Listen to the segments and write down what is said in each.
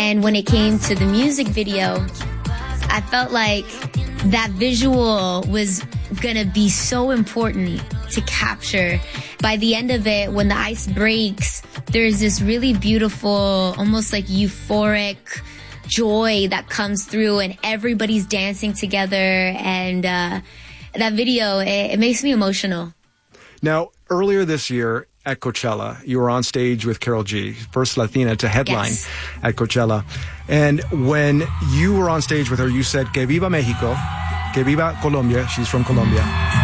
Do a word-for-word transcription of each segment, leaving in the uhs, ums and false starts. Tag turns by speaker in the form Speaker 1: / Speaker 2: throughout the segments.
Speaker 1: And when it came to the music video, I felt like that visual was gonna be so important to capture. By the end of it, when the ice breaks, there's this really beautiful, almost like euphoric joy that comes through, and everybody's dancing together. And uh, that video, it, it makes me emotional.
Speaker 2: Now, earlier this year at Coachella, you were on stage with Karol G, first Latina to headline
Speaker 1: Yes.
Speaker 2: at Coachella. And when you were on stage with her, you said, "Que viva Mexico, que viva Colombia." She's from Colombia.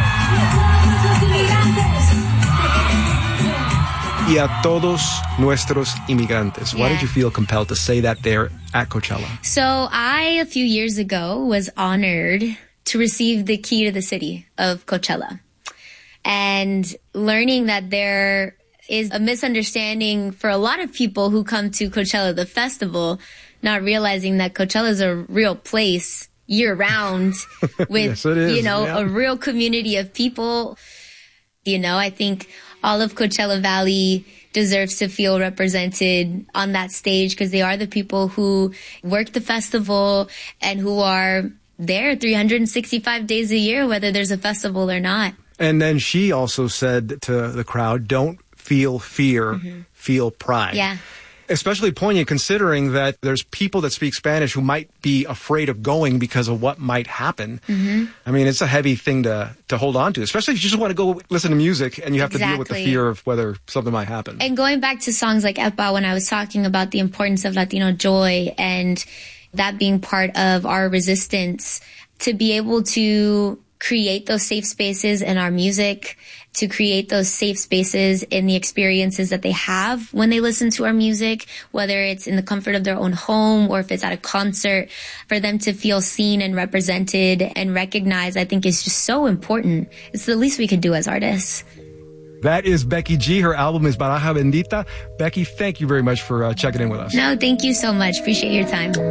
Speaker 2: Y a todos nuestros inmigrantes. Why
Speaker 1: Yeah.
Speaker 2: did you feel compelled to say that there at Coachella?
Speaker 1: So I, a few years ago, was honored to receive the key to the city of Coachella. And learning that there is a misunderstanding for a lot of people who come to Coachella, the festival, not realizing that Coachella is a real place year round with,
Speaker 2: Yes, it is,
Speaker 1: you know,
Speaker 2: yeah.
Speaker 1: a real community of people. You know, I think all of Coachella Valley deserves to feel represented on that stage because they are the people who work the festival and who are there three hundred sixty-five days a year, whether there's a festival or not.
Speaker 2: And then she also said to the crowd, "Don't feel fear, mm-hmm. feel pride."
Speaker 1: Yeah.
Speaker 2: Especially poignant considering that there's people that speak Spanish who might be afraid of going because of what might happen. Mm-hmm. I mean, it's a heavy thing to, to hold on to, especially if you just want to go listen to music and you have
Speaker 1: Exactly.
Speaker 2: to deal with the fear of whether something might happen.
Speaker 1: And going back to songs like Epa, when I was talking about the importance of Latino joy and that being part of our resistance, to be able to create those safe spaces in our music, to create those safe spaces in the experiences that they have when they listen to our music, whether it's in the comfort of their own home or if it's at a concert, for them to feel seen and represented and recognized, I think is just so important. It's the least we could do as artists.
Speaker 2: That is Becky G. Her album is Baraja Bendita. Becky, thank you very much for uh, checking in with us.
Speaker 1: No, thank you so much. Appreciate your time.